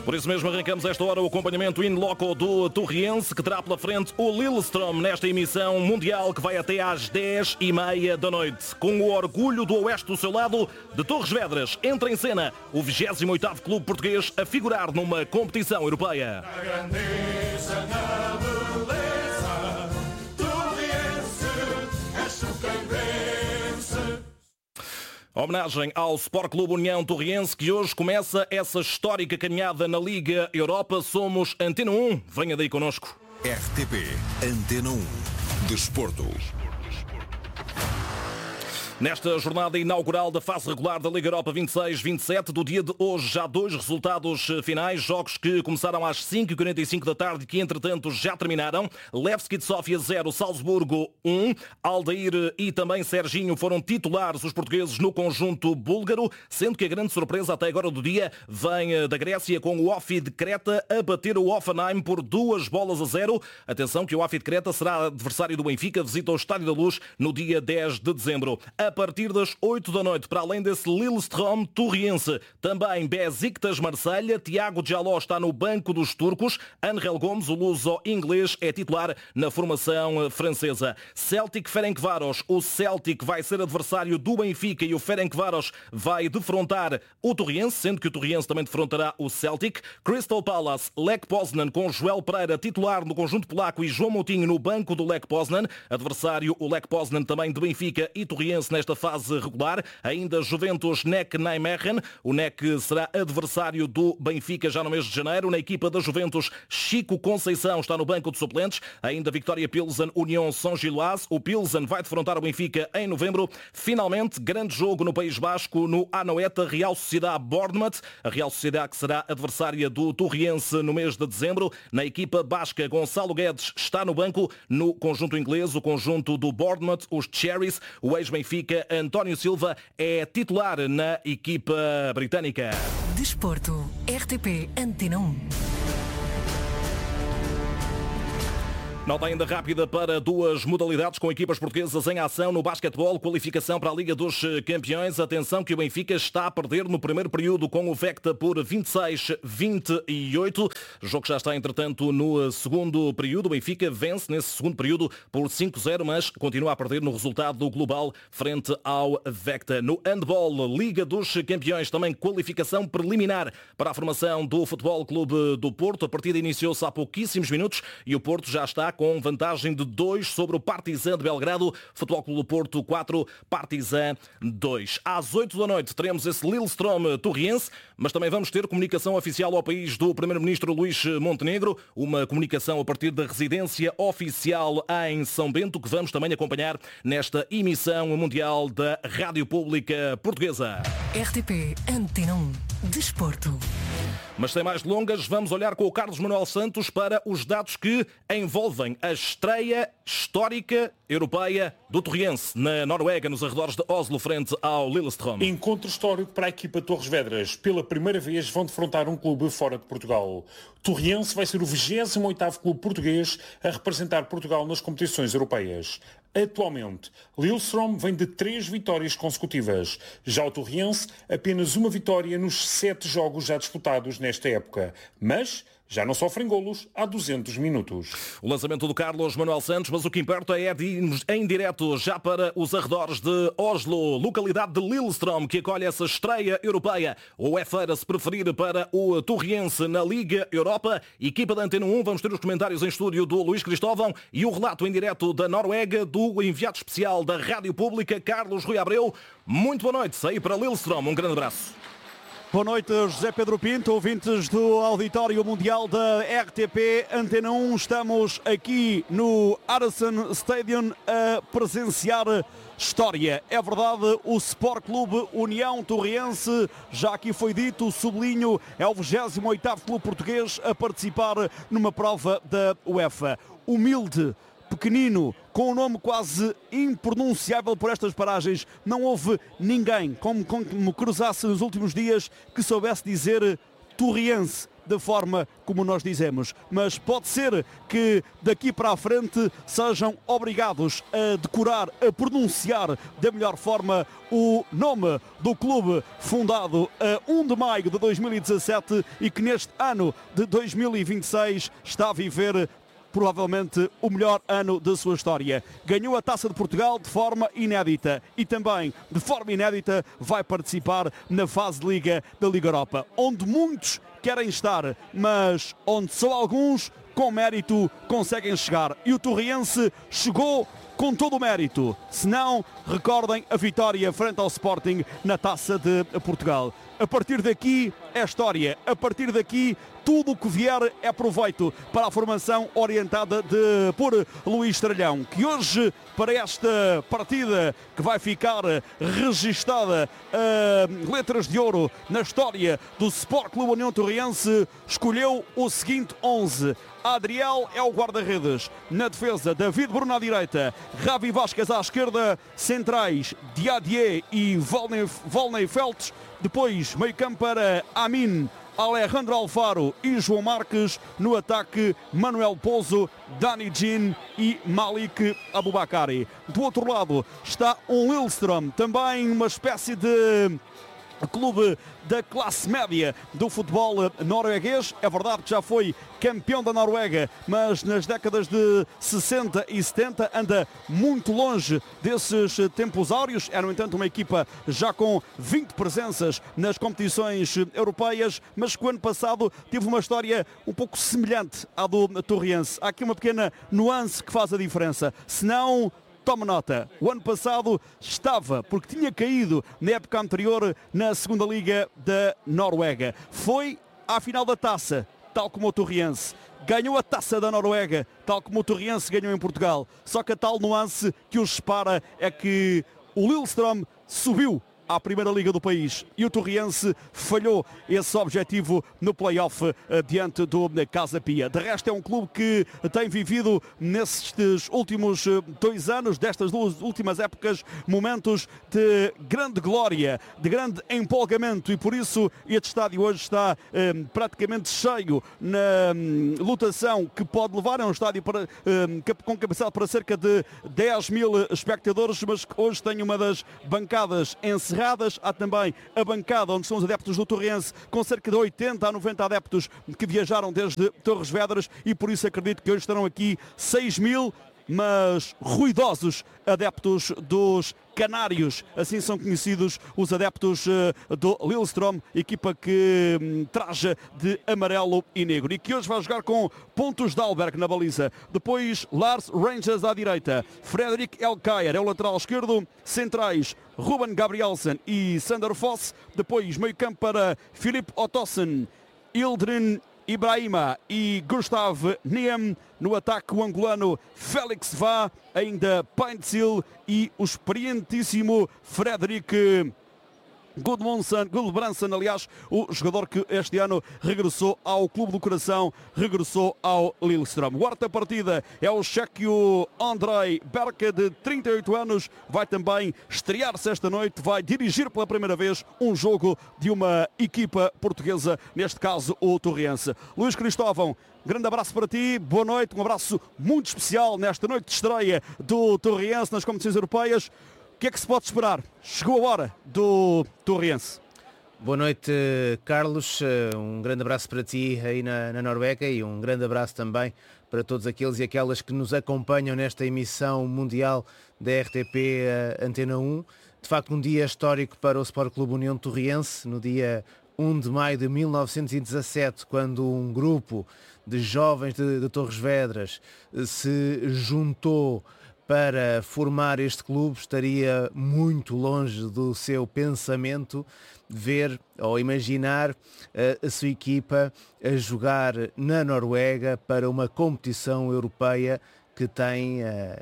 Por isso mesmo arrancamos esta hora o acompanhamento in loco do Torriense, que terá pela frente o Lillestrøm nesta emissão mundial que vai até às 10h30 da noite. Com o orgulho do Oeste do seu lado, de Torres Vedras entra em cena o 28º clube português a figurar numa competição europeia. Na grandeza, na beleza, Torriense, és tu quem vence. Homenagem ao Sport Clube União Torriense, que hoje começa essa histórica caminhada na Liga Europa. Somos Antena 1. Venha daí connosco. RTP Antena 1 Desporto. Nesta jornada inaugural da fase regular da Liga Europa 26-27, do dia de hoje já 2 resultados finais, jogos que começaram às 5h45 da tarde e que entretanto já terminaram. Levski de Sofia 0, Salzburgo 1, Aldair e também Serginho foram titulares os portugueses no conjunto búlgaro, sendo que a grande surpresa até agora do dia vem da Grécia, com o Ofi de Creta a bater o Hoffenheim por 2-0. Atenção que o Ofi de Creta será adversário do Benfica, visita o Estádio da Luz no dia 10 de dezembro. A partir das 8 da noite, para além desse Lillestrøm Torriense, também Besiktas Marselha, Tiago Djaló está no banco dos turcos, Ángel Gomes, o luso-inglês, é titular na formação francesa. Celtic Ferencváros, o Celtic vai ser adversário do Benfica e o Ferencváros vai defrontar o Torriense, sendo que o Torriense também defrontará o Celtic. Crystal Palace, Lech Poznan com Joel Pereira titular no conjunto polaco e João Moutinho no banco do Lech Poznan, adversário o Lech Poznan também de Benfica e Torriense nesta fase regular. Ainda Juventus NEC Nijmegen. O NEC será adversário do Benfica já no mês de janeiro. Na equipa da Juventus, Chico Conceição está no banco de suplentes. Ainda Victoria Pilsen União São Giloase. O Pilsen vai defrontar o Benfica em novembro. Finalmente, grande jogo no País Basco, no Anoeta, Real Sociedade Bournemouth. A Real Sociedade que será adversária do Torriense no mês de dezembro. Na equipa basca, Gonçalo Guedes está no banco. No conjunto inglês, o conjunto do Bournemouth, os Cherries, o ex-Benfica António Silva é titular na equipa britânica. Desporto, RTP Antena 1. Nota ainda rápida para 2 modalidades com equipas portuguesas em ação no basquetebol, qualificação para a Liga dos Campeões. Atenção que o Benfica está a perder no primeiro período com o Vecta por 26-28. O jogo já está, entretanto, no segundo período. O Benfica vence nesse segundo período por 5-0, mas continua a perder no resultado global frente ao Vecta. No handball, Liga dos Campeões, também qualificação preliminar para a formação do Futebol Clube do Porto. A partida iniciou-se há pouquíssimos minutos e o Porto já está com vantagem de 2 sobre o Partizan de Belgrado. Futebol Clube do Porto 4, Partizan 2. Às 8 da noite teremos esse Lillestrøm Torriense, mas também vamos ter comunicação oficial ao país do Primeiro-Ministro Luís Montenegro, uma comunicação a partir da residência oficial em São Bento, que vamos também acompanhar nesta emissão mundial da Rádio Pública Portuguesa. RTP Antena 1. Desporto. Mas sem mais delongas, vamos olhar com o Carlos Manuel Santos para os dados que envolvem a estreia histórica europeia do Torriense na Noruega, nos arredores de Oslo, frente ao Lillestrøm. Encontro histórico para a equipa Torres Vedras. Pela primeira vez vão defrontar um clube fora de Portugal. Torriense vai ser o 28º clube português a representar Portugal nas competições europeias. Atualmente, Lillestrøm vem de 3 vitórias consecutivas. Já o Torriense, apenas uma vitória nos 7 jogos já disputados nesta época. Mas já não sofrem golos há 200 minutos. O lançamento do Carlos Manuel Santos, mas o que importa é de irmos em direto já para os arredores de Oslo, localidade de Lillestrøm, que acolhe essa estreia europeia, ou é feira, se preferir, para o Torriense na Liga Europa. Equipa da Antena 1, vamos ter os comentários em estúdio do Luís Cristóvão e o relato em direto da Noruega do enviado especial da Rádio Pública, Carlos Rui Abreu. Muito boa noite, aí para Lillestrøm, um grande abraço. Boa noite, José Pedro Pinto, ouvintes do Auditório Mundial da RTP Antena 1. Estamos aqui no Arason Stadium a presenciar história. É verdade, o Sport Clube União Torriense, já aqui foi dito, sublinho, é o 28º clube português a participar numa prova da UEFA. Humilde, pequenino, com um nome quase impronunciável por estas paragens. Não houve ninguém como cruzasse nos últimos dias que soubesse dizer Torriense. da forma como nós dizemos, mas pode ser que daqui para a frente sejam obrigados a decorar, a pronunciar da melhor forma o nome do clube fundado a 1 de maio de 2017 e que neste ano de 2026 está a viver provavelmente o melhor ano da sua história. Ganhou a Taça de Portugal de forma inédita e também, de forma inédita, vai participar na fase de Liga da Liga Europa, onde muitos querem estar, mas onde só alguns, com mérito, conseguem chegar. E o Torriense chegou com todo o mérito. Se não, recordem a vitória frente ao Sporting na Taça de Portugal. A partir daqui é história. A partir daqui tudo o que vier é proveito para a formação orientada por Luís Tralhão, que hoje, para esta partida que vai ficar registada letras de ouro na história do Sport Clube União Torriense, escolheu o seguinte 11. Adriel é o guarda-redes. Na defesa, David Bruno à direita, Ravi Vasquez à esquerda, centrais Diadier e Volney Feltz. Depois, meio campo para Amin, Alejandro Alfaro e João Marques. No ataque, Manuel Pouso, Dani Jean e Malik Abubakari. Do outro lado está um Lillestrøm, também uma espécie de clube da classe média do futebol norueguês. É verdade que já foi campeão da Noruega, mas nas décadas de 60 e 70 anda muito longe desses tempos áureos. É, no entanto, uma equipa já com 20 presenças nas competições europeias, mas que o ano passado teve uma história um pouco semelhante à do Torriense. Há aqui uma pequena nuance que faz a diferença. Se não, tome nota, o ano passado estava, porque tinha caído na época anterior na segunda Liga da Noruega. Foi à final da taça, tal como o Torriense. Ganhou a Taça da Noruega, tal como o Torriense ganhou em Portugal. Só que a tal nuance que os separa é que o Lillestrøm subiu à Primeira Liga do país e o Torriense falhou esse objetivo no play-off diante do Casa Pia. De resto, é um clube que tem vivido nestes últimos 2 anos, destas 2 últimas épocas, momentos de grande glória, de grande empolgamento, e por isso este estádio hoje está praticamente cheio na lotação que pode levar a um estádio com capacidade para cerca de 10 mil espectadores, mas que hoje tem uma das bancadas encerradas. Há também a bancada onde estão os adeptos do Torriense, com cerca de 80 a 90 adeptos que viajaram desde Torres Vedras, e por isso acredito que hoje estarão aqui 6 mil, mas ruidosos adeptos dos Canários, assim são conhecidos os adeptos do Lillestrøm, equipa que traja de amarelo e negro e que hoje vai jogar com Pontus Dahlberg na baliza. Depois Lars Rangers à direita, Fredrik Elkjær é o lateral esquerdo, centrais Ruben Gabrielsen e Sander Foss. Depois meio campo para Filip Ottosen, Ildren Ibrahima e Gustav Niem. No ataque, o angolano Félix Vá, ainda Paintsil e o experientíssimo Fredrik Gudbranson, aliás, o jogador que este ano regressou ao Clube do Coração, regressou ao Lillestrøm. Quarta partida é o chequio Andrej Berke, de 38 anos, vai também estrear-se esta noite, vai dirigir pela primeira vez um jogo de uma equipa portuguesa, neste caso o Torriense. Luís Cristóvão, grande abraço para ti, boa noite, um abraço muito especial nesta noite de estreia do Torriense nas competições europeias. O que é que se pode esperar? Chegou a hora do Torriense. Boa noite, Carlos. Um grande abraço para ti aí na Noruega e um grande abraço também para todos aqueles e aquelas que nos acompanham nesta emissão mundial da RTP Antena 1. De facto, um dia histórico para o Sport Clube União Torriense, no dia 1 de maio de 1917, quando um grupo de jovens de Torres Vedras se juntou para formar este clube. Estaria muito longe do seu pensamento ver ou imaginar a sua equipa a jogar na Noruega para uma competição europeia que tem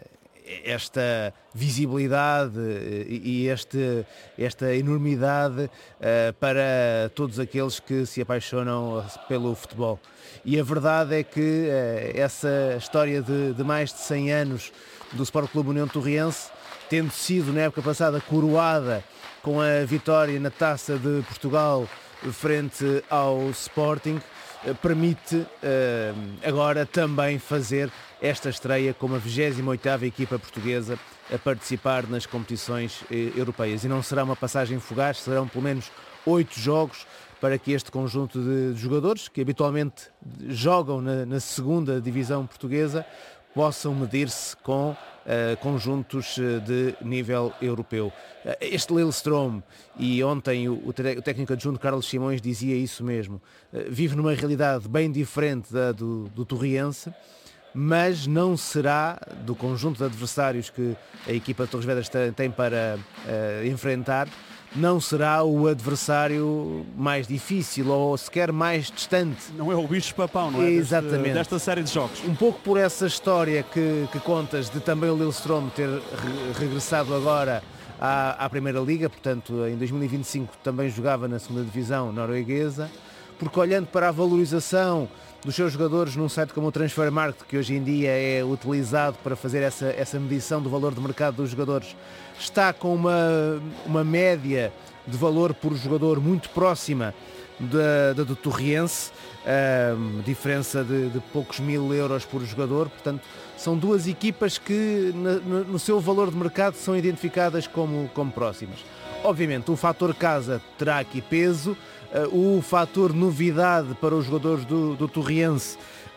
esta visibilidade e esta enormidade para todos aqueles que se apaixonam pelo futebol. E a verdade é que essa história de mais de 100 anos do Sport Clube União Torriense, tendo sido na época passada coroada com a vitória na Taça de Portugal frente ao Sporting, permite agora também fazer esta estreia como a 28ª equipa portuguesa a participar nas competições europeias. E não será uma passagem fugaz, serão pelo menos 8 jogos para que este conjunto de jogadores, que habitualmente jogam na segunda divisão portuguesa, possam medir-se com conjuntos de nível europeu. Este Lillestrøm, e ontem o técnico adjunto Carlos Simões dizia isso mesmo, vive numa realidade bem diferente da do Torriense, mas não será, do conjunto de adversários que a equipa de Torres Vedras tem para enfrentar, não será o adversário mais difícil ou sequer mais distante. Não é o bicho-papão, não é? Exatamente. Desta série de jogos. Um pouco por essa história que contas de também o Lillestrøm ter regressado agora à Primeira Liga, portanto em 2025 também jogava na segunda divisão norueguesa, porque olhando para a valorização dos seus jogadores num site como o Transfermarkt, que hoje em dia é utilizado para fazer essa medição do valor de mercado dos jogadores, está com uma média de valor por jogador muito próxima do Torriense, diferença de poucos mil euros por jogador. Portanto, são duas equipas que no seu valor de mercado são identificadas como próximas. Obviamente o fator casa terá aqui peso, o fator novidade para os jogadores do Torriense,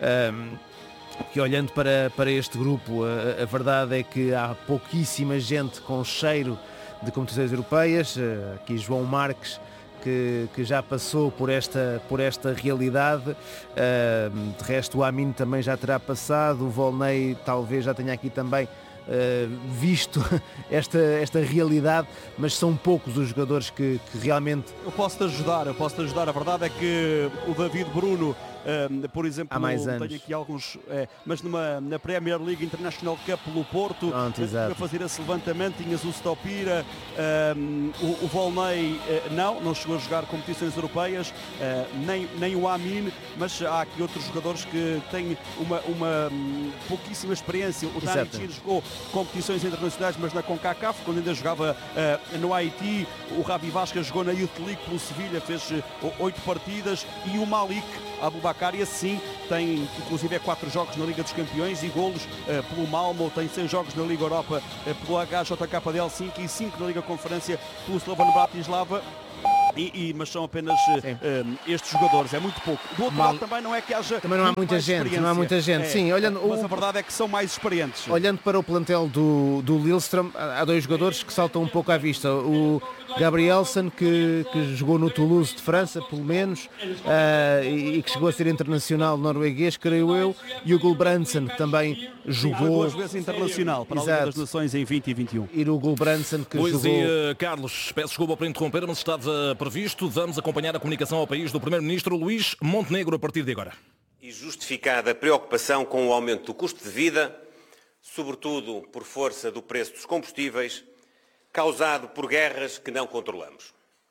que olhando para este grupo, a verdade é que há pouquíssima gente com cheiro de competições europeias. Aqui João Marques, que já passou por esta realidade, de resto o Amin também já terá passado, o Volney talvez já tenha aqui também visto esta realidade, mas são poucos os jogadores que realmente... Eu posso-te ajudar, a verdade é que o David Bruno, por exemplo, há mais anos. tenho aqui alguns, mas na Premier League International Cup pelo Porto, para fazer esse levantamento, tinhas o Stopira, o Volney não chegou a jogar competições europeias, nem o Amin, mas há aqui outros jogadores que têm uma pouquíssima experiência. O Dani Chir jogou competições internacionais, mas na CONCACAF, quando ainda jogava no Haiti. O Ravi Vasquez jogou na Youth League pelo Sevilha, fez 8 partidas, e o Malik Abubakar, e assim tem inclusive 4 jogos na Liga dos Campeões e golos pelo Malmo, tem 6 jogos na Liga Europa pelo HJK de Helsinki e 5 na Liga Conferência pelo Slovan Bratislava. Mas são apenas estes jogadores, é muito pouco. Do outro lado também não é que haja... Também não há muita gente, sim. Mas a verdade é que são mais experientes. Olhando para o plantel do Lillestrøm, há 2 jogadores que saltam um pouco à vista. O Gabrielsen, que jogou no Toulouse de França, pelo menos, e que chegou a ser internacional norueguês, creio eu, e o Gulbrandsen, que também jogou... 2 vezes internacional para a Liga das Nações em 20 e 21. E o Gulbrandsen, que jogou... Carlos, peço desculpa por interromper, mas estava previsto. Vamos acompanhar a comunicação ao país do Primeiro-Ministro Luís Montenegro a partir de agora. E justificada a preocupação com o aumento do custo de vida, sobretudo por força do preço dos combustíveis, causado por guerras que não controlamos.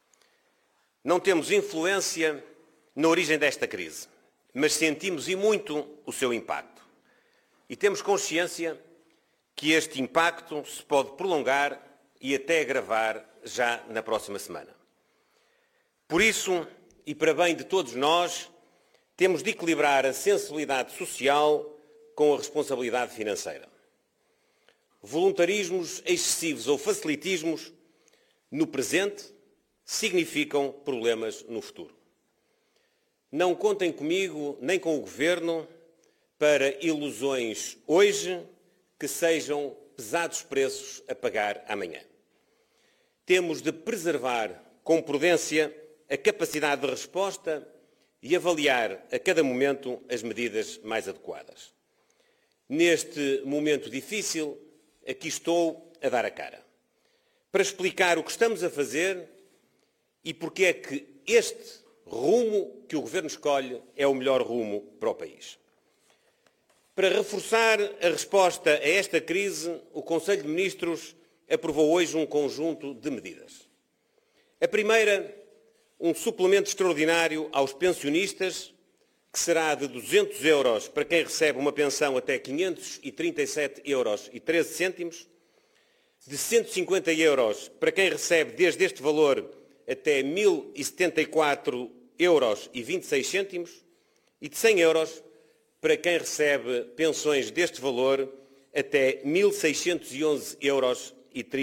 Não temos influência na origem desta crise, mas sentimos e muito o seu impacto. E temos consciência que este impacto se pode prolongar e até agravar já na próxima semana. Por isso, e para bem de todos nós, temos de equilibrar a sensibilidade social com a responsabilidade financeira. Voluntarismos excessivos ou facilitismos no presente significam problemas no futuro. Não contem comigo nem com o Governo para ilusões hoje que sejam pesados preços a pagar amanhã. Temos de preservar com prudência a capacidade de resposta e avaliar a cada momento as medidas mais adequadas. Neste momento difícil, aqui estou a dar a cara, para explicar o que estamos a fazer e porque é que este rumo que o Governo escolhe é o melhor rumo para o país. Para reforçar a resposta a esta crise, o Conselho de Ministros aprovou hoje um conjunto de medidas. A primeira, um suplemento extraordinário aos pensionistas, que será de 200 euros para quem recebe uma pensão até 537,13 euros, de 150 euros para quem recebe desde este valor até 1.074,26 euros e de 100 euros para quem recebe pensões deste valor até 1.611,39 euros.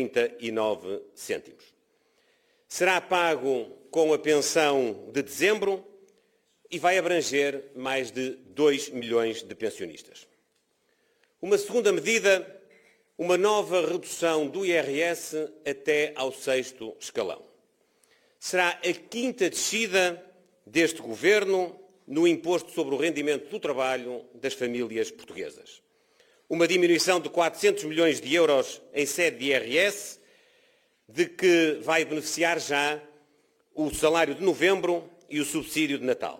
Será pago com a pensão de dezembro e vai abranger mais de 2 milhões de pensionistas. Uma segunda medida, uma nova redução do IRS até ao 6º escalão. Será a 5ª descida deste Governo no imposto sobre o rendimento do trabalho das famílias portuguesas. Uma diminuição de 400 milhões de euros em sede de IRS, de que vai beneficiar já o salário de novembro e o subsídio de Natal.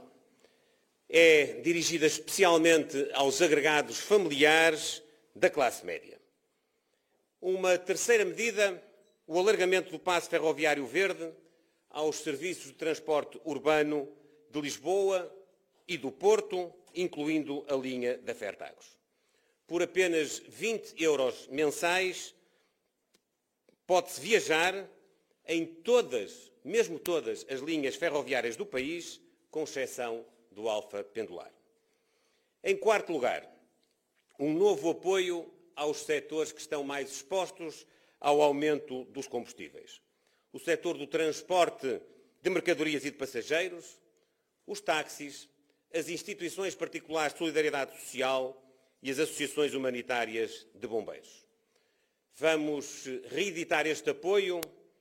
É dirigida especialmente aos agregados familiares da classe média. Uma terceira medida, o alargamento do passe ferroviário verde aos serviços de transporte urbano de Lisboa e do Porto, incluindo a linha da Fertagos. Por apenas 20 euros mensais, pode-se viajar em todas, mesmo todas, as linhas ferroviárias do país, com exceção do Alfa Pendular. Em quarto lugar, um novo apoio aos setores que estão mais expostos ao aumento dos combustíveis. O setor do transporte de mercadorias e de passageiros, os táxis, as instituições particulares de solidariedade social e as associações humanitárias de bombeiros. Vamos reeditar este apoio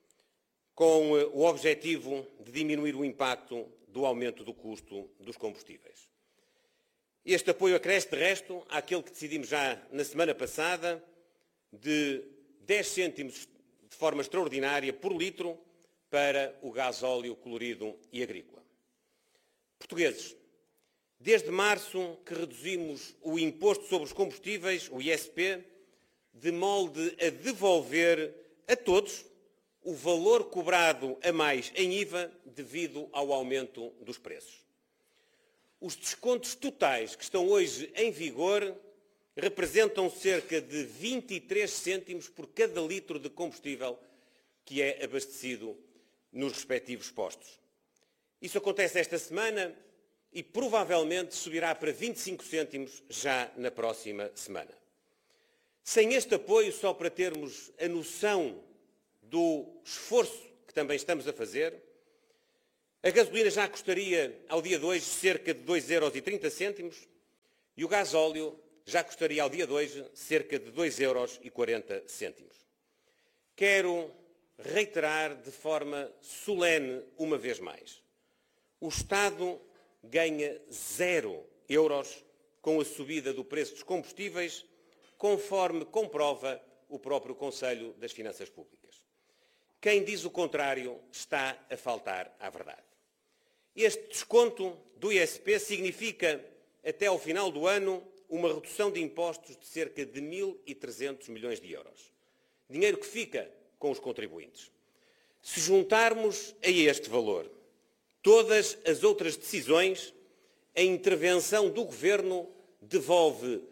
com o objetivo de diminuir o impacto do aumento do custo dos combustíveis. Este apoio acresce, de resto, àquele que decidimos já na semana passada, de 10 cêntimos de forma extraordinária por litro para o gasóleo colorido e agrícola. Portugueses, desde março que reduzimos o imposto sobre os combustíveis, o ISP, de molde a devolver a todos o valor cobrado a mais em IVA devido ao aumento dos preços. Os descontos totais que estão hoje em vigor representam cerca de 23 cêntimos por cada litro de combustível que é abastecido nos respectivos postos. Isso acontece esta semana e provavelmente subirá para 25 cêntimos já na próxima semana. Sem este apoio, só para termos a noção do esforço que também estamos a fazer, a gasolina já custaria, ao dia de hoje, cerca de 2,30 euros e o gasóleo já custaria, ao dia de hoje, cerca de 2,40 euros. Quero reiterar de forma solene, uma vez mais, o Estado ganha 0 euros com a subida do preço dos combustíveis, conforme comprova o próprio Conselho das Finanças Públicas. Quem diz o contrário está a faltar à verdade. Este desconto do ISP significa, até ao final do ano, uma redução de impostos de cerca de 1.300 milhões de euros. Dinheiro que fica com os contribuintes. Se juntarmos a este valor todas as outras decisões, a intervenção do Governo devolve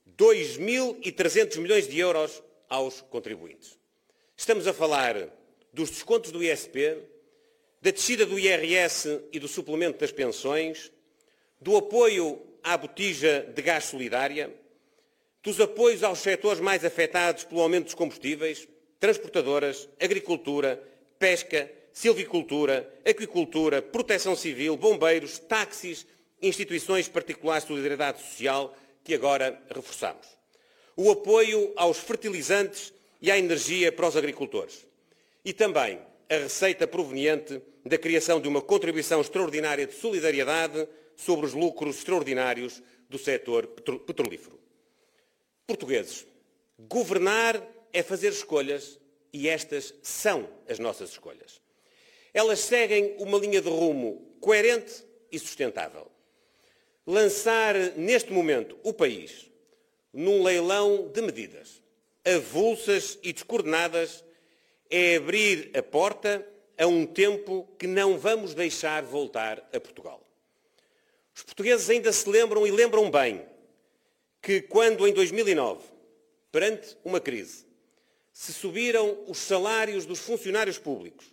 2.300 milhões de euros aos contribuintes. Estamos a falar dos descontos do ISP, da descida do IRS e do suplemento das pensões, do apoio à botija de gás solidária, dos apoios aos setores mais afetados pelo aumento dos combustíveis, transportadoras, agricultura, pesca, silvicultura, aquicultura, proteção civil, bombeiros, táxis, instituições particulares de solidariedade social, que agora reforçamos. O apoio aos fertilizantes e à energia para os agricultores. E também a receita proveniente da criação de uma contribuição extraordinária de solidariedade sobre os lucros extraordinários do setor petrolífero. Portugueses, governar é fazer escolhas e estas são as nossas escolhas. Elas seguem uma linha de rumo coerente e sustentável. Lançar neste momento o país num leilão de medidas avulsas e descoordenadas é abrir a porta a um tempo que não vamos deixar voltar a Portugal. Os portugueses ainda se lembram, e lembram bem, que quando em 2009, perante uma crise, se subiram os salários dos funcionários públicos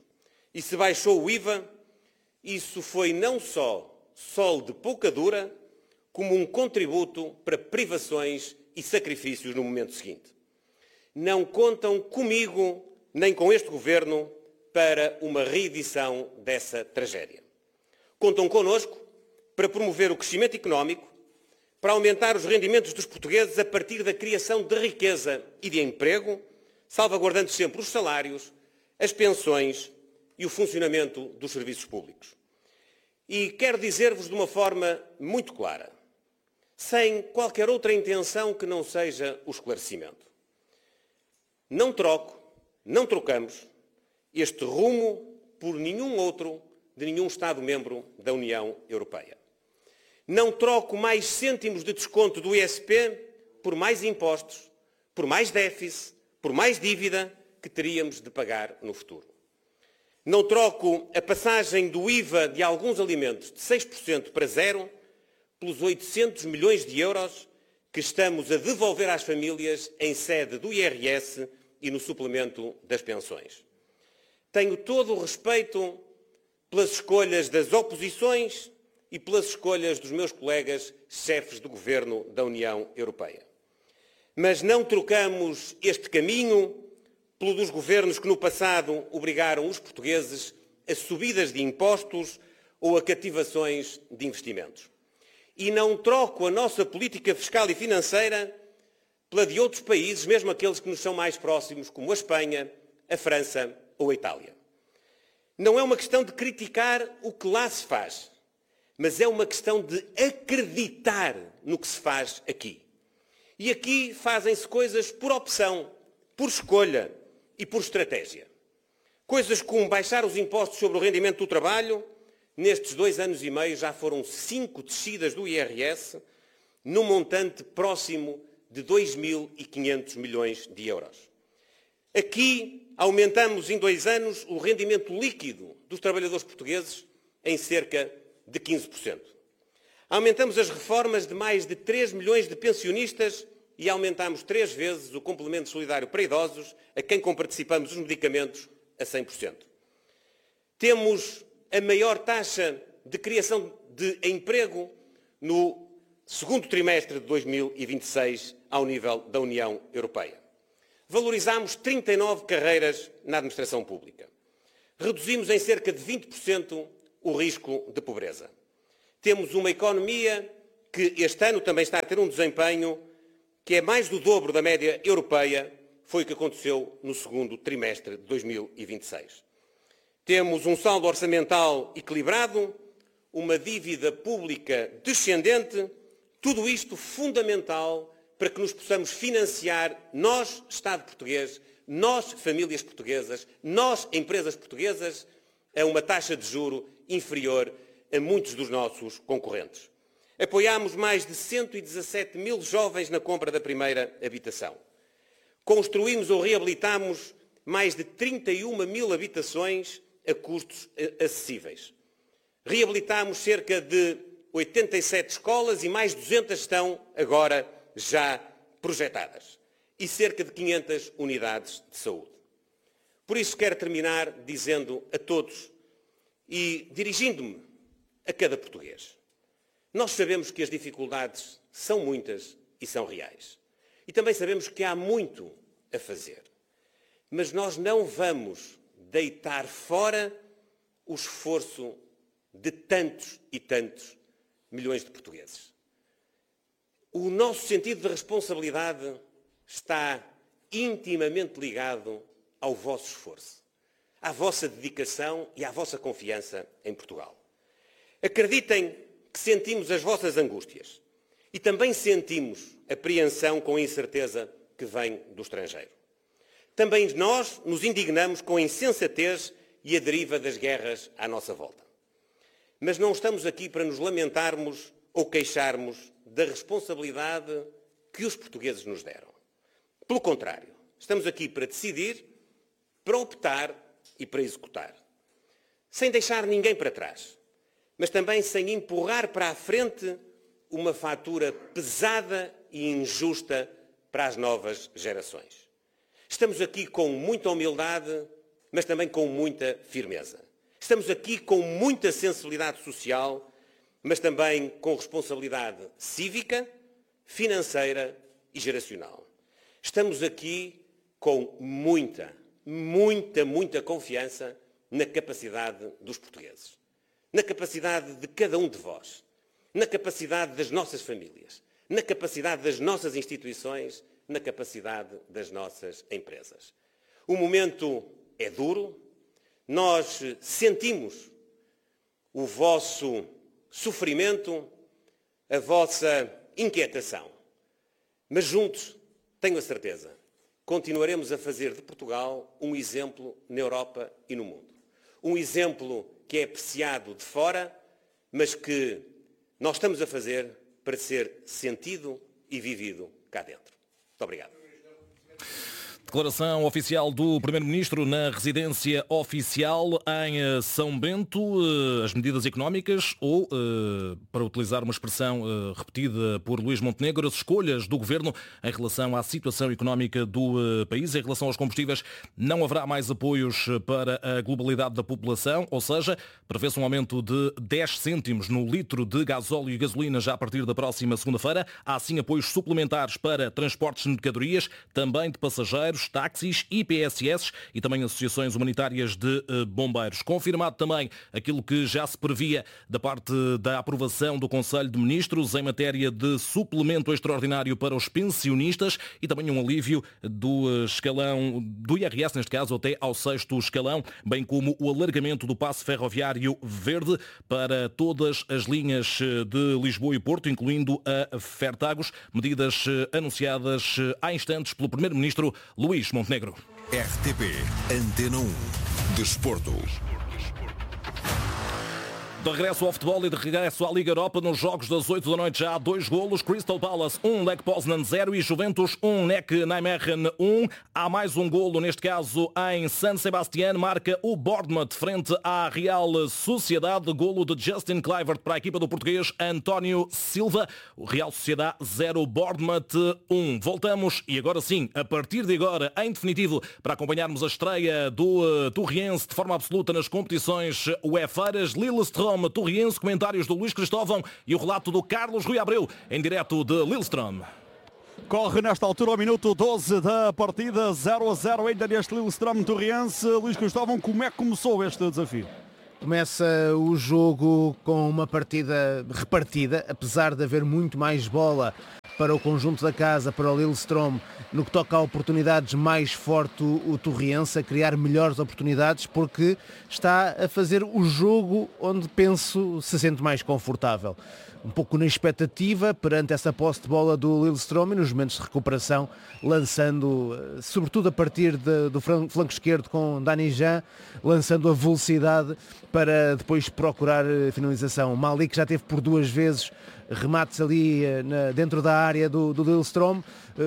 E se baixou o IVA, isso foi não só sol de pouca dura, como um contributo para privações e sacrifícios no momento seguinte. Não contam comigo, nem com este Governo, para uma reedição dessa tragédia. Contam connosco para promover o crescimento económico, para aumentar os rendimentos dos portugueses a partir da criação de riqueza e de emprego, salvaguardando sempre os salários, as pensões e o funcionamento dos serviços públicos. E quero dizer-vos de uma forma muito clara, sem qualquer outra intenção que não seja o esclarecimento. Não trocamos este rumo por nenhum outro de nenhum Estado-membro da União Europeia. Não troco mais cêntimos de desconto do ISP por mais impostos, por mais déficit, por mais dívida que teríamos de pagar no futuro. Não troco a passagem do IVA de alguns alimentos de 6% para 0% pelos 800 milhões de euros que estamos a devolver às famílias em sede do IRS e no suplemento das pensões. Tenho todo o respeito pelas escolhas das oposições e pelas escolhas dos meus colegas chefes do Governo da União Europeia. Mas não trocamos este caminho pelo dos governos que no passado obrigaram os portugueses a subidas de impostos ou a cativações de investimentos. E não troco a nossa política fiscal e financeira pela de outros países, mesmo aqueles que nos são mais próximos, como a Espanha, a França ou a Itália. Não é uma questão de criticar o que lá se faz, mas é uma questão de acreditar no que se faz aqui. E aqui fazem-se coisas por opção, por escolha e por estratégia. Coisas como baixar os impostos sobre o rendimento do trabalho. Nestes 2 anos e meio já foram 5 descidas do IRS, num montante próximo de 2.500 milhões de euros. Aqui aumentamos em 2 anos o rendimento líquido dos trabalhadores portugueses em cerca de 15%. Aumentamos as reformas de mais de 3 milhões de pensionistas e aumentamos 3 vezes o complemento solidário para idosos, a quem comparticipamos os medicamentos a 100%. Temos a maior taxa de criação de emprego no segundo trimestre de 2026 ao nível da União Europeia. Valorizamos 39 carreiras na administração pública. Reduzimos em cerca de 20% o risco de pobreza. Temos uma economia que este ano também está a ter um desempenho que é mais do dobro da média europeia, foi o que aconteceu no segundo trimestre de 2026. Temos um saldo orçamental equilibrado, uma dívida pública descendente, tudo isto fundamental para que nos possamos financiar, nós, Estado português, nós, famílias portuguesas, nós, empresas portuguesas, a uma taxa de juro inferior a muitos dos nossos concorrentes. Apoiámos mais de 117 mil jovens na compra da primeira habitação. Construímos ou reabilitámos mais de 31 mil habitações a custos acessíveis. Reabilitámos cerca de 87 escolas e mais 200 estão agora já projetadas. E cerca de 500 unidades de saúde. Por isso quero terminar dizendo a todos e dirigindo-me a cada português. Nós sabemos que as dificuldades são muitas e são reais. E também sabemos que há muito a fazer. Mas nós não vamos deitar fora o esforço de tantos e tantos milhões de portugueses. O nosso sentido de responsabilidade está intimamente ligado ao vosso esforço, à vossa dedicação e à vossa confiança em Portugal. Acreditem que sentimos as vossas angústias e também sentimos apreensão com a incerteza que vem do estrangeiro. Também nós nos indignamos com a insensatez e a deriva das guerras à nossa volta. Mas não estamos aqui para nos lamentarmos ou queixarmos da responsabilidade que os portugueses nos deram. Pelo contrário, estamos aqui para decidir, para optar e para executar. Sem deixar ninguém para trás, mas também sem empurrar para a frente uma fatura pesada e injusta para as novas gerações. Estamos aqui com muita humildade mas também com muita firmeza. Estamos aqui com muita sensibilidade social, mas também com responsabilidade cívica, financeira e geracional. Estamos aqui com muita confiança na capacidade dos portugueses, na capacidade de cada um de vós, na capacidade das nossas famílias, na capacidade das nossas instituições, na capacidade das nossas empresas. O momento é duro, nós sentimos o vosso sofrimento, a vossa inquietação, mas juntos, tenho a certeza, continuaremos a fazer de Portugal um exemplo na Europa e no mundo. Um exemplo que é apreciado de fora, mas que nós estamos a fazer para ser sentido e vivido cá dentro. Muito obrigado. Declaração oficial do Primeiro-Ministro na residência oficial em São Bento. As medidas económicas ou, para utilizar uma expressão repetida por Luís Montenegro, as escolhas do Governo em relação à situação económica do país. Em relação aos combustíveis, não haverá mais apoios para a globalidade da população, ou seja, prevê-se um aumento de 10 cêntimos no litro de gasóleo e gasolina já a partir da próxima segunda-feira. Há sim apoios suplementares para transportes de mercadorias, também de passageiros, táxis, IPSS e também associações humanitárias de bombeiros. Confirmado também aquilo que já se previa da parte da aprovação do Conselho de Ministros em matéria de suplemento extraordinário para os pensionistas e também um alívio do escalão do IRS, neste caso até ao 6º escalão, bem como o alargamento do passe ferroviário verde para todas as linhas de Lisboa e Porto, incluindo a Fertagos, medidas anunciadas há instantes pelo Primeiro-Ministro Luís Montenegro. RTP Antena 1 Desporto. De regresso ao futebol e de regresso à Liga Europa, nos jogos das 8 da noite já há 2 golos. Crystal Palace 1, Lech Poznan 0 e Juventus 1, NEC Nijmegen 1. Há mais um golo, neste caso em San Sebastián, marca o Bournemouth frente à Real Sociedade. Golo de Justin Kluivert para a equipa do português António Silva. O Real Sociedade 0, Bournemouth 1. Voltamos e agora sim, a partir de agora, em definitivo, para acompanharmos a estreia do Torriense de forma absoluta nas competições UEFAras. Lillestrøm Torriense, comentários do Luís Cristóvão e o relato do Carlos Rui Abreu, em direto de Lillestrøm. Corre nesta altura o minuto 12 da partida, 0-0 ainda neste Lillestrøm Torriense. Luís Cristóvão, como é que começou este desafio? Começa o jogo com uma partida repartida, apesar de haver muito mais bola para o conjunto da casa, para o Lillestrøm. No que toca a oportunidades, mais forte o Torriense, a criar melhores oportunidades, porque está a fazer o jogo onde, penso, se sente mais confortável. Um pouco na expectativa, perante essa posse de bola do Lillestrøm e nos momentos de recuperação, lançando, sobretudo a partir do flanco esquerdo com Dani Jean, lançando a velocidade para depois procurar a finalização. Malik já teve por 2 vezes remates ali dentro da área do Lillestrøm,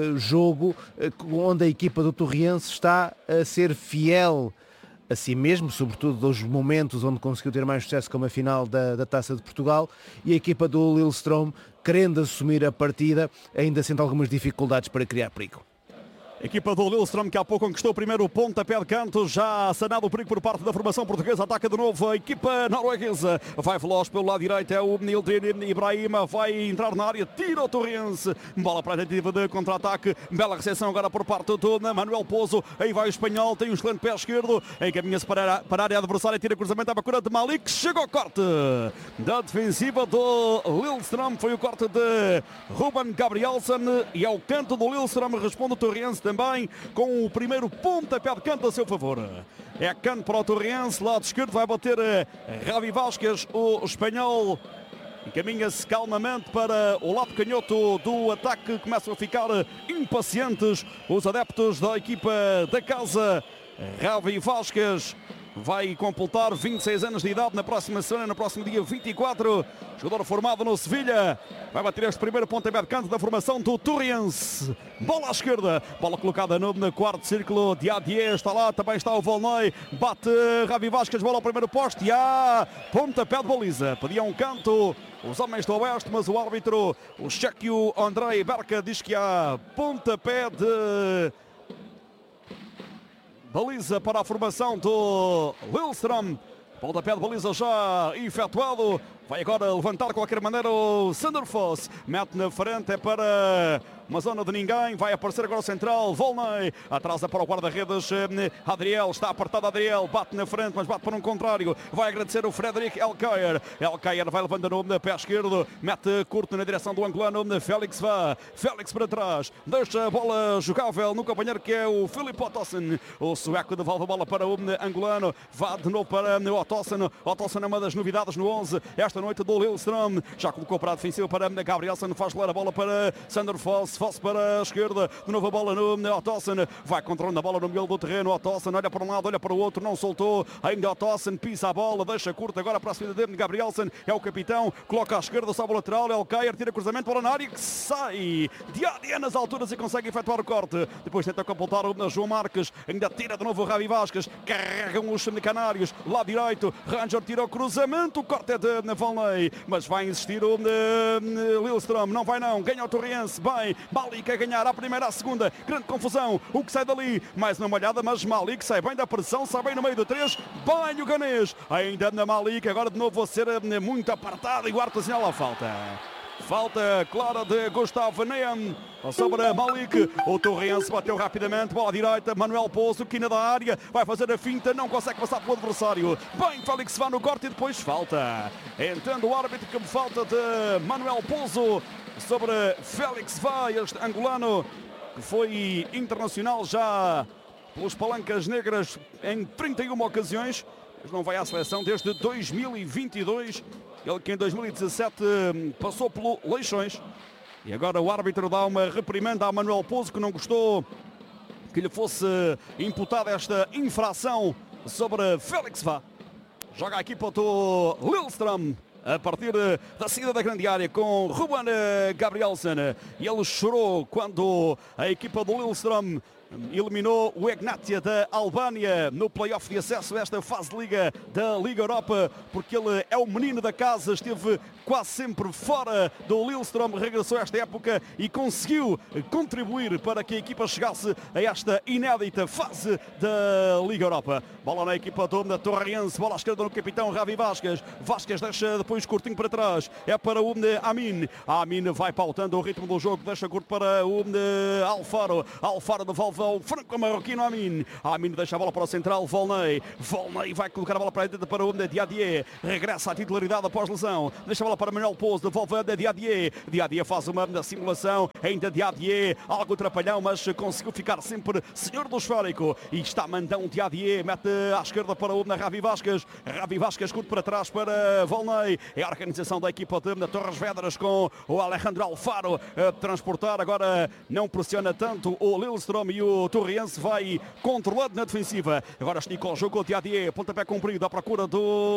jogo onde a equipa do Torriense está a ser fiel a si mesmo, sobretudo dos momentos onde conseguiu ter mais sucesso, como a final da Taça de Portugal, e a equipa do Lillestrøm, querendo assumir a partida, ainda sente algumas dificuldades para criar perigo. Equipa do Lillestrøm que há pouco conquistou o primeiro pontapé de canto, já sanado o perigo por parte da formação portuguesa, ataca de novo a equipa norueguesa, vai veloz pelo lado direito, é o Nildin Ibrahima, vai entrar na área, tira o Torriense, bola para a tentativa de contra-ataque, bela recepção agora por parte do Manuel Pozo, aí vai o espanhol, tem um excelente pé esquerdo, encaminha-se para a área adversária, tira cruzamento à procura de Malik, chega ao corte da defensiva do Lillestrøm, foi o corte de Ruben Gabrielsen e ao canto do Lillestrøm responde o Torriense também com o primeiro pontapé de canto a seu favor. É canto para o Torriense, lado esquerdo vai bater Javi Vázquez, o espanhol. Encaminha-se calmamente para o lado canhoto do ataque. Começam a ficar impacientes os adeptos da equipa da casa. Javi Vázquez vai completar 26 anos de idade na próxima semana, no próximo dia 24. Jogador formado no Sevilha. Vai bater este primeiro pontapé de canto da formação do Torriense. Bola à esquerda. Bola colocada no quarto círculo. Diadier está lá. Também está o Volney. Bate Javi Vázquez. Bola ao primeiro poste. E há pontapé de baliza. Pedia um canto os homens do Oeste, mas o árbitro, o chequio Andrei Berka, diz que há pontapé baliza para a formação do Lillestrøm. Pontapé de baliza já efetuado. Vai agora levantar de qualquer maneira o Sander Foss. Mete na frente, é para uma zona de ninguém. Vai aparecer agora o central, Volney. Atrasa para o guarda-redes, Adriel. Está apertado Adriel. Bate na frente, mas bate para um contrário. Vai agradecer o Frederic Elkayer. Elkayer vai levantando o pé esquerdo. Mete curto na direção do angolano. Félix vá. Félix para trás. Deixa a bola jogável no companheiro que é o Philip Ottosen. O sueco devolve a bola para o angolano. Vá de novo para o Ottosen. Ottosen é uma das novidades no 11. Esta noite do Lillestrøm. Já colocou para a defensiva para Gabrielsen. Faz rolar a bola para Sander Foss. Foss para a esquerda. De novo a bola no Ottosen. Vai controlando a bola no meio do terreno. Ottosen olha para um lado, olha para o outro. Não soltou. Ainda Ottosen pisa a bola. Deixa curta agora para a subida de Gabrielsen. É o capitão. Coloca à esquerda. Sobe o lateral. Elkayer tira cruzamento. Bola na área que sai. Diadia nas alturas e consegue efetuar o corte. Depois tenta completar o João Marques. Ainda tira de novo o Ravi Vasquez. Carregam os canários. Lado direito. Ranger tira o cruzamento. O corte é de Volney. Mas vai insistir o Lillestrøm. Não vai não. Ganha o Torriense. Bem. Malik a ganhar à primeira, à segunda. Grande confusão. O que sai dali. Mais uma olhada, mas Malik sai bem da pressão. Sai bem no meio do 3. Bem o ganês. Ainda na Malik. Agora de novo a ser muito apartado. E o árbitro assinala a falta. Falta clara de Gustavo Nehm sobre Malik. O Torriense bateu rapidamente. Bola direita. Manuel Pouso, quina da área. Vai fazer a finta. Não consegue passar pelo adversário. Bem, Félix vai no corte e depois falta. Entendo o árbitro que falta de Manuel Pouso sobre Félix vai, este angolano que foi internacional já pelos Palancas Negras em 31 ocasiões. Mas não vai à seleção desde 2022. Ele que em 2017 passou pelo Leixões. E agora o árbitro dá uma reprimenda a Manuel Pouso, que não gostou que lhe fosse imputada esta infração sobre Félix Vá. Joga a equipa do Lillestrøm a partir da saída da grande área com Ruben Gabrielsen. E ele chorou quando a equipa do Lillestrøm eliminou o Egnatia da Albânia no play-off de acesso a esta fase de Liga da Liga Europa, porque ele é o menino da casa, esteve quase sempre fora do Lillestrøm, regressou esta época e conseguiu contribuir para que a equipa chegasse a esta inédita fase da Liga Europa. Bola na equipa da Torriense, bola à esquerda no capitão Ravi Vasquez. Vasquez deixa depois curtinho para trás, é para o Amin. Amin vai pautando o ritmo do jogo, deixa curto para o Alfaro. Alfaro devolve ao franco-marroquino Amin. Amin deixa a bola para o central, Volney. Volney vai colocar a bola para a direita para o Diadier. Regressa à titularidade após lesão. Deixa a bola para Manuel Pouso, devolve a Diadier. Diadier faz uma simulação, ainda Diadier, algo trapalhão, mas conseguiu ficar sempre senhor do esférico. E está mandão Diadier, mete à esquerda para o Ravi Vasquez. Ravi Vasquez curto para trás para Volney. É a organização da equipa de Torres Vedras com o Alejandro Alfaro a transportar. Agora não pressiona tanto o Lillestrøm e o Torriense vai controlando na defensiva. Agora estica o jogo o Diadier, pontapé comprido à procura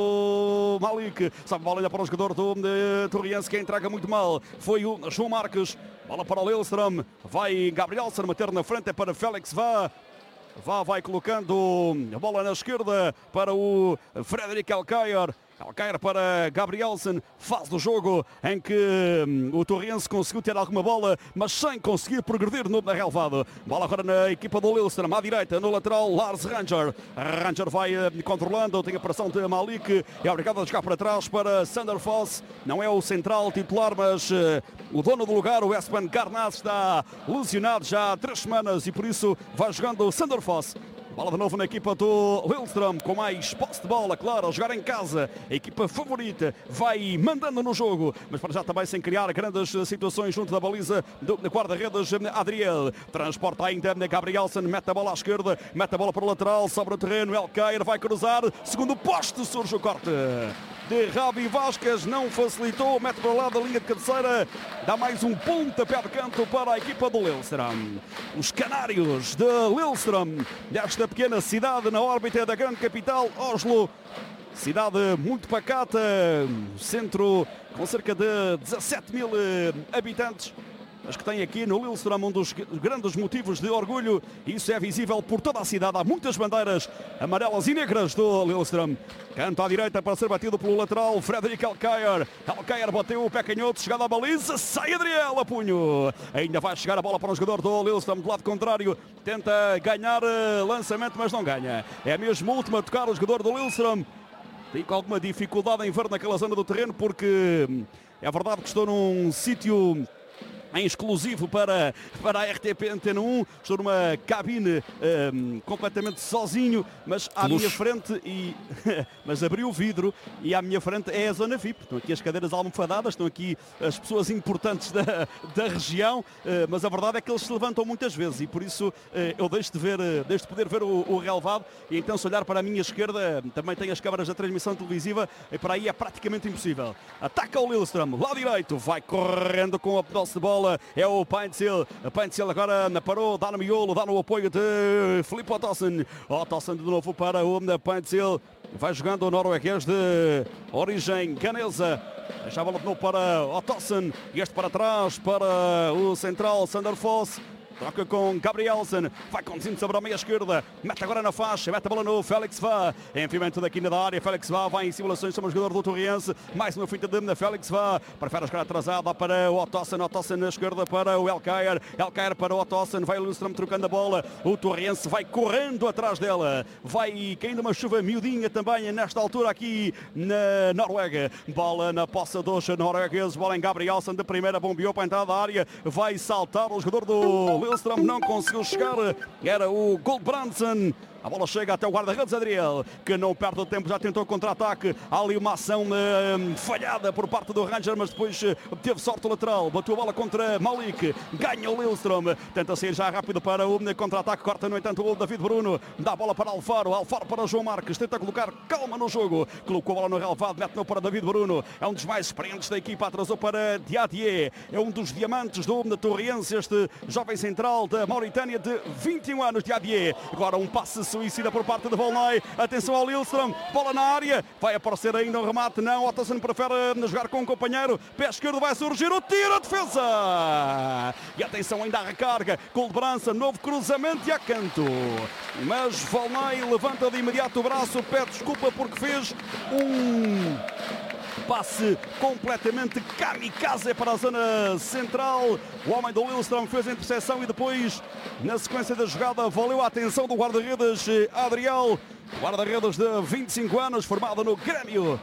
do Malik. Sabe a bola ainda para o jogador do Torriense que entrega muito mal. Foi o João Marques. Bola para o Lillestrøm. Vai Gabrielsen meter na frente, é para Félix Vá. Vá vai colocando a bola na esquerda para o Frederic Elkayer. Elkayer para Gabrielsen, fase do jogo em que o Torriense conseguiu ter alguma bola, mas sem conseguir progredir no relevado. Bola agora na equipa do Lillestrøm, à direita, no lateral, Lars Ranger. Ranger vai controlando, tem a pressão de Malik, é obrigado a jogar para trás para Sander Foss. Não é o central titular, mas o dono do lugar, o Espen Garnaz, está lesionado já há 3 semanas e por isso vai jogando Sander Foss. Bola de novo na equipa do Lillestrøm, com mais posse de bola, claro, a jogar em casa. A equipa favorita vai mandando no jogo, mas para já também sem criar grandes situações junto da baliza do guarda-redes Adriel. Transporta ainda Gabrielsen, mete a bola à esquerda, mete a bola para o lateral, sobre o terreno, Elkayer vai cruzar, segundo poste, surge o corte de Ravi Vasquez, não facilitou, mete para o lado da linha de cabeceira, dá mais um pontapé de canto para a equipa do Lillestrøm. Os canários de Lillestrøm, desta pequena cidade na órbita da grande capital, Oslo, cidade muito pacata, centro com cerca de 17 mil habitantes. mas que tem aqui no Lillestrøm um dos grandes motivos de orgulho. Isso é visível por toda a cidade. Há muitas bandeiras amarelas e negras do Lillestrøm. Canto à direita para ser batido pelo lateral Fredrik Elkjær. Elkjær bateu o pé canhoto, chegada à baliza, sai Adriel a punho. Ainda vai chegar a bola para o jogador do Lillestrøm do lado contrário. Tenta ganhar lançamento, mas não ganha. É mesmo o último a tocar o jogador do Lillestrøm. Tem com alguma dificuldade em ver naquela zona do terreno, porque é verdade que estou num sítio em exclusivo para a RTP Antena 1. Estou numa cabine completamente sozinho, mas à minha frente mas abri o vidro e à minha frente é a zona VIP. Estão aqui as cadeiras almofadadas, estão aqui as pessoas importantes da região, mas a verdade é que eles se levantam muitas vezes e por isso eu deixo de poder ver o relevado. E então, se olhar para a minha esquerda, também tem as câmaras da transmissão televisiva e para aí é praticamente impossível. Ataca o Lillestrøm, lado direito, vai correndo com a posse de bola. É o Paintsil. A Paintsil agora parou, dá no miolo, dá no apoio de Filipe Ottosen. Ottosen de novo para o Paintsil. Vai jogando o norueguês de origem ganesa. Deixa a bola de novo para Ottosen. E este para trás para o central Sander Foss. Troca com Gabrielsen, vai conduzindo sobre a meia esquerda, mete agora na faixa, mete a bola no Félix Vá, enfiamento da quina da área, Félix Vá vai em simulações sobre o jogador do Torriense, mais uma finta de Félix Vá, prefere a jogar atrasada para o Ottosen, Ottosen na esquerda para o Elkjær, Elkjær para o Ottosen, vai o Lillestrøm trocando a bola, o Torriense vai correndo atrás dela, vai caindo uma chuva miudinha também nesta altura aqui na Noruega, bola na poça dos noruegueses, bola em Gabrielsen de primeira, bombeou para a entrada da área, vai saltar o jogador do Lillestrøm, não conseguiu chegar, era o Goldbrandsen. A bola chega até o guarda-redes Adriel, que não perde o tempo, já tentou contra-ataque. Há ali uma ação falhada por parte do Ranger, mas depois teve sorte lateral. Bateu a bola contra Malik, ganha o Lillestrøm. Tenta sair já rápido para o contra-ataque, corta no entanto o David Bruno. Dá a bola para Alfaro, Alfaro para João Marques. Tenta colocar calma no jogo. Colocou a bola no relevado, mete-no para David Bruno. É um dos mais experientes da equipa, atrasou para Diadier. É um dos diamantes do Torriense, este jovem central da Mauritânia de 21 anos, Diadier. Agora um passe suicida por parte de Volney. Atenção ao Lillestrøm, bola na área, vai aparecer ainda um remate, não, Ottosen prefere jogar com um companheiro, pé esquerdo vai surgir o tiro, a defesa, e atenção ainda à recarga, Goldbrandsen, novo cruzamento e a canto, mas Volney levanta de imediato o braço, pede desculpa porque fez um passe completamente kamikaze para a zona central. O homem do Lillestrøm fez a interseção e depois, na sequência da jogada, valeu a atenção do guarda-redes Adriel, guarda-redes de 25 anos, formado no Grêmio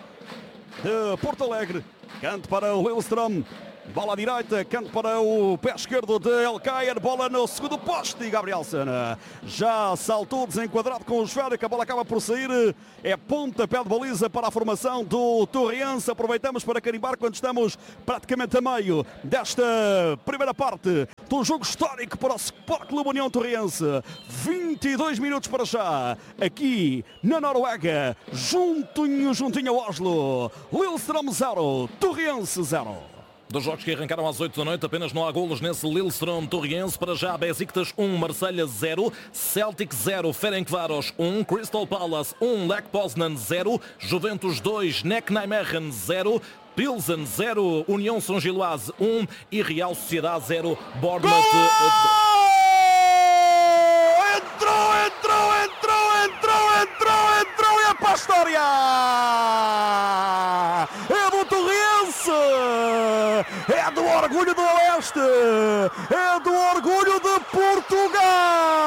de Porto Alegre. Canto para o Lillestrøm. Bola à direita, canto para o pé esquerdo de Elkjær, bola no segundo poste e Gabrielsen já saltou desenquadrado com o esférico, a bola acaba por sair, é pontapé de baliza para a formação do Torriense. Aproveitamos para carimbar quando estamos praticamente a meio desta primeira parte do jogo histórico para o Sport Clube União Torriense. 22 minutos para já, aqui na Noruega, juntinho a Oslo. Lillestrøm 0, Torriense 0. Dos jogos que arrancaram às 8 da noite, apenas não há golos nesse Lillestrøm Torriense. Para já, Besiktas 1, Marselha 0, Celtic 0, Ferencváros 1, Crystal Palace 1, Lech Poznan 0, Juventus 2, NEC Nijmegen 0, Pilsen 0, União São Giloase 1 e Real Sociedade 0, Bournemouth. Entrou e é para a história! É do Torriense! É do orgulho do Oeste! É do orgulho de Portugal!